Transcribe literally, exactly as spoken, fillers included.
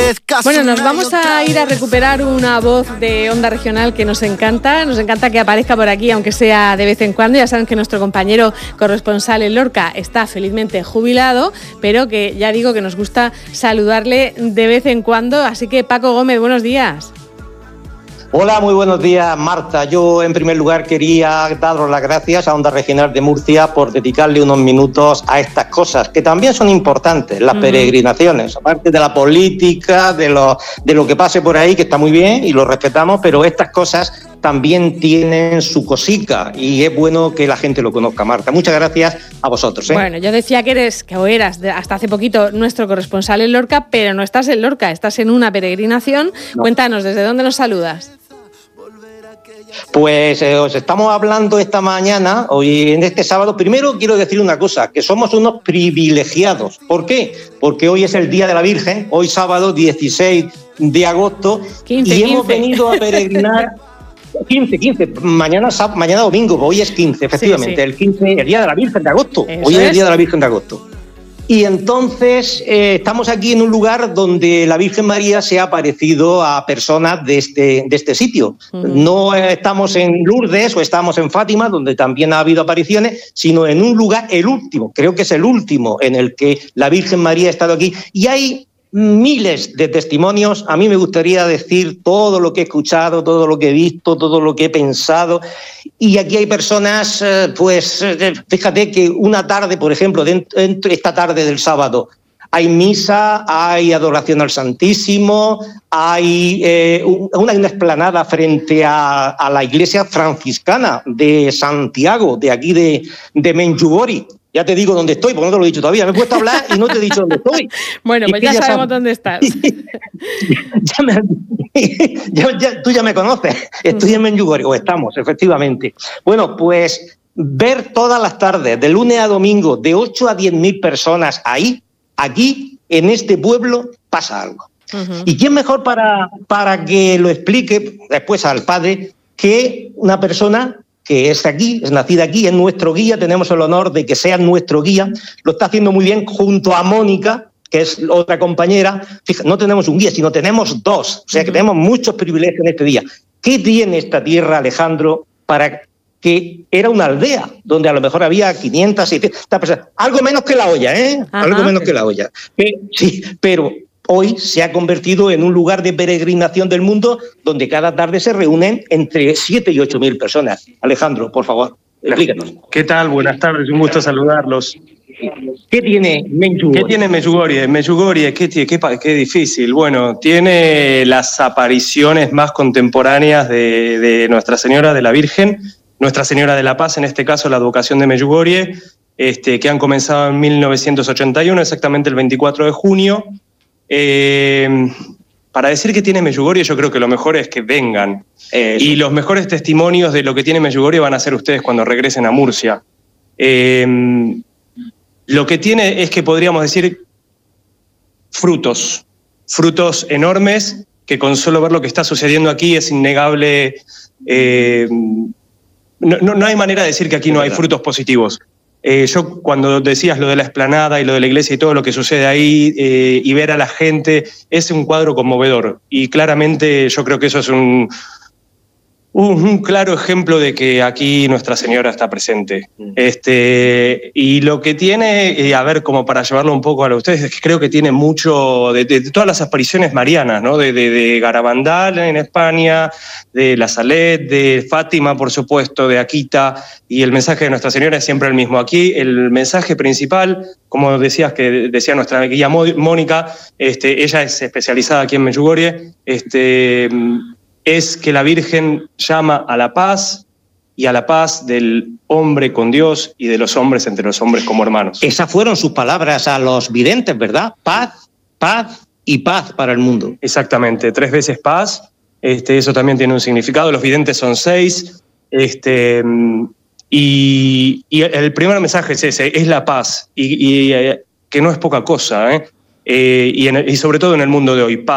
Bueno, nos vamos a ir a recuperar una voz de Onda Regional que nos encanta. Nos encanta que aparezca por aquí, aunque sea de vez en cuando. Ya saben que nuestro compañero corresponsal en Lorca está felizmente jubilado, pero que ya digo que nos gusta saludarle de vez en cuando. Así que, Paco Gómez, buenos días. Hola, muy buenos días, Marta. Yo, en primer lugar, quería daros las gracias a Onda Regional de Murcia por dedicarle unos minutos a estas cosas, que también son importantes, las uh-huh. peregrinaciones, aparte de la política, de lo, de lo que pase por ahí, que está muy bien y lo respetamos, pero estas cosas también tienen su cosica y es bueno que la gente lo conozca, Marta. Muchas gracias a vosotros. ¿eh? Bueno, yo decía que eres, que o eras de, hasta hace poquito nuestro corresponsal en Lorca, pero no estás en Lorca, estás en una peregrinación. No. Cuéntanos, ¿desde dónde nos saludas? Pues eh, os estamos hablando esta mañana, hoy en este sábado. Primero quiero decir una cosa, que somos unos privilegiados. ¿Por qué? Porque hoy es el Día de la Virgen, hoy sábado dieciséis de agosto, quince, y quince. hemos venido a peregrinar... quince, quince, mañana, mañana domingo, hoy es quince, efectivamente, sí, sí. el quince, el Día de la Virgen de agosto, Eso hoy es el Día de la Virgen de agosto. Y entonces eh, estamos aquí en un lugar donde la Virgen María se ha aparecido a personas de este, de este sitio. Uh-huh. No estamos en Lourdes o estamos en Fátima, donde también ha habido apariciones, sino en un lugar, el último, creo que es el último en el que la Virgen María ha estado aquí. Y hay miles de testimonios. A mí me gustaría decir todo lo que he escuchado, todo lo que he visto, todo lo que he pensado. Y aquí hay personas, pues fíjate que una tarde, por ejemplo, dentro, esta tarde del sábado, hay misa, hay adoración al Santísimo, hay eh, una, una explanada frente a, a la iglesia franciscana de Santiago, de aquí de, de Menjugorje. Ya te digo dónde estoy, porque no te lo he dicho todavía. Me he puesto a hablar y no te he dicho dónde estoy. Bueno, pues ya, ya sabemos sab... dónde estás. ya me... ya, ya, tú ya me conoces. Estoy en Menjugorje, o estamos, efectivamente. Bueno, pues ver todas las tardes, de lunes a domingo, de ocho a diez mil personas ahí, aquí, en este pueblo, pasa algo. Uh-huh. ¿Y quién mejor para, para que lo explique después al padre que una persona que es aquí, es nacida aquí, es nuestro guía, tenemos el honor de que sea nuestro guía, lo está haciendo muy bien junto a Mónica, que es otra compañera. Fíjate, no tenemos un guía, sino tenemos dos, o sea que tenemos muchos privilegios en este día. ¿Qué tiene esta tierra, Alejandro, para que era una aldea donde a lo mejor había quinientas, seiscientas personas? Algo menos que la olla, ¿eh? Ajá. Algo menos que la olla. Pero, sí, pero hoy se ha convertido en un lugar de peregrinación del mundo donde cada tarde se reúnen entre siete y ocho mil personas. Alejandro, por favor, explícanos. ¿Qué tal? Buenas tardes, un gusto saludarlos. ¿Qué tiene Menjugorje? ¿Qué tiene Menjugorje? Menjugorje, ¿qué, qué, qué difícil. Bueno, tiene las apariciones más contemporáneas de, de Nuestra Señora de la Virgen, Nuestra Señora de la Paz, en este caso la advocación de Menjugorje, este, que han comenzado en mil novecientos ochenta y uno, exactamente el veinticuatro de junio. Eh, para decir que tiene Menjugorje, yo creo que lo mejor es que vengan. Eh, y los mejores testimonios de lo que tiene Menjugorje van a ser ustedes cuando regresen a Murcia. Eh, lo que tiene es que podríamos decir frutos, frutos enormes, que con solo ver lo que está sucediendo aquí es innegable. Eh, no, no, no hay manera de decir que aquí no hay frutos positivos. Eh, yo cuando decías lo de la explanada y lo de la iglesia y todo lo que sucede ahí eh, y ver a la gente, es un cuadro conmovedor. Y claramente yo creo que eso es un, un, un claro ejemplo de que aquí Nuestra Señora está presente. Mm. Este, y lo que tiene, eh, a ver, como para llevarlo un poco a ustedes, es que creo que tiene mucho de, de, de todas las apariciones marianas, ¿no? De, de, de Garabandal en España, de La Salet, de Fátima, por supuesto, de Akita, y el mensaje de Nuestra Señora es siempre el mismo. Aquí el mensaje principal, como decías, que decía nuestra guía Mónica, este, ella es especializada aquí en Menjugorje, este, es que la Virgen llama a la paz y a la paz del hombre con Dios y de los hombres entre los hombres como hermanos. Esas fueron sus palabras a los videntes, ¿verdad? Paz, paz y paz para el mundo. Exactamente, tres veces paz. Este, eso también tiene un significado. Los videntes son seis. Este, y, y el primer mensaje es ese, es la paz. Y, y que no es poca cosa, ¿eh? Eh, y, en, y sobre todo en el mundo de hoy. Paz.